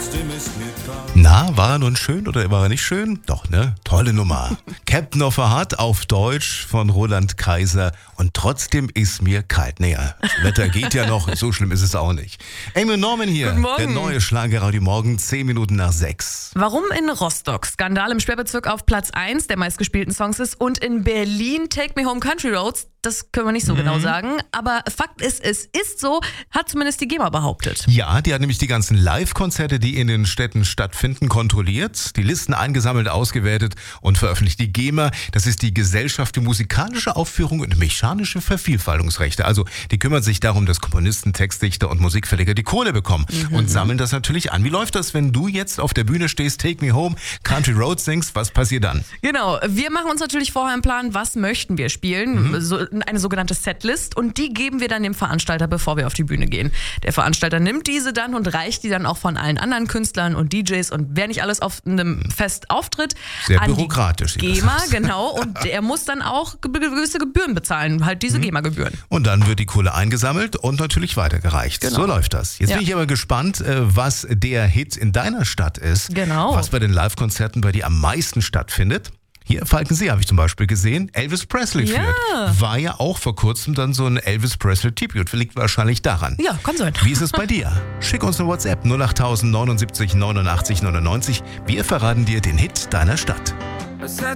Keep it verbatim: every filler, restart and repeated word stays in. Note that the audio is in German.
trotzdem ist mir klar. Na, war er nun schön oder war er nicht schön? Doch, ne? Tolle Nummer. Captain of a Heart auf Deutsch von Roland Kaiser. Und trotzdem ist mir kalt. Naja, das Wetter geht ja noch, so schlimm ist es auch nicht. Amy Norman hier, Guten Morgen. der neue Schlager Radio Morgen, zehn Minuten nach sechs. Warum in Rostock Skandal im Sperrbezirk auf Platz eins der meistgespielten Songs ist und in Berlin Take Me Home Country Roads, das können wir nicht so mhm. genau sagen. Aber Fakt ist, es ist so, hat zumindest die GEMA behauptet. Ja, die hat nämlich die ganzen Live-Konzerte, die in den Städten stattfinden, kontrolliert, die Listen eingesammelt, ausgewertet und veröffentlicht. Die GEMA, das ist die Gesellschaft für musikalische Aufführung und mechanische Vervielfaltungsrechte. Also die kümmert sich darum, dass Komponisten, Textdichter und Musikverleger die Kohle bekommen mhm. und sammeln das natürlich an. Wie läuft das, wenn du jetzt auf der Bühne stehst, Take Me Home, Country Roads singst, was passiert dann? Genau, wir machen uns natürlich vorher einen Plan, was möchten wir spielen, mhm. so, eine sogenannte Setlist, und die geben wir dann dem Veranstalter, bevor wir auf die Bühne gehen. Der Veranstalter nimmt diese dann und reicht die dann auch von allen anderen Künstlern und D Js und wer nicht alles auf einem Fest auftritt, sehr an bürokratisch, die GEMA, genau, und der muss dann auch gewisse Gebühren bezahlen, halt diese mhm. GEMA-Gebühren. Und dann wird die Kohle eingesammelt und natürlich weitergereicht. Genau. So läuft das. Jetzt ja. bin ich aber gespannt, was der Hit in deiner Stadt ist. Genau. Was bei den Live-Konzerten bei dir am meisten stattfindet. Hier, Falkensee habe ich zum Beispiel gesehen, Elvis Presley ja. führt. War ja auch vor kurzem dann so ein Elvis Presley-Tribute. Liegt wahrscheinlich daran. Ja, kann sein. Wie ist es bei dir? Schick uns eine WhatsApp null acht neunundsiebzig neunundachtzig neunundneunzig. Wir verraten dir den Hit deiner Stadt.